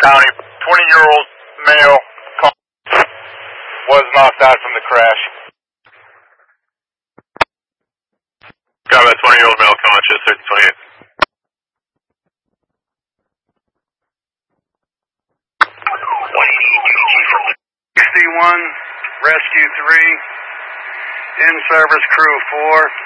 County, 20-year-old male was knocked out from the crash. Got a 20-year-old male conscious, 3028. 61, Rescue 3, in service crew 4.